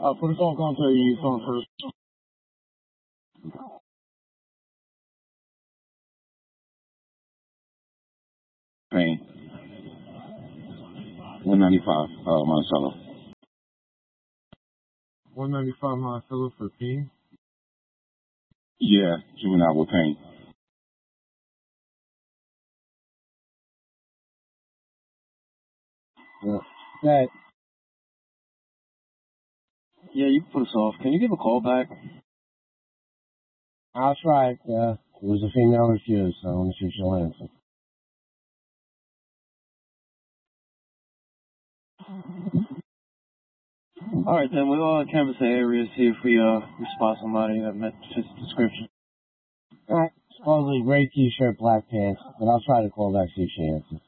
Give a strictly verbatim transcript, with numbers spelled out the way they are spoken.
Uh, put a phone call until you phone first. Pain. one ninety-five, uh, Monticello. one ninety-five Monticello for Payne? Yeah, juvenile with pain. Yeah. That. Yeah, you can put us off. Can you give a call back? I'll try it. Uh, it was a female refused, so I want to see if she'll answer. All right, then we'll uh, canvass the area, see if we uh we spot somebody that met fits the description. All right. Supposedly gray t-shirt, black pants, but I'll try to call back, see if she answers.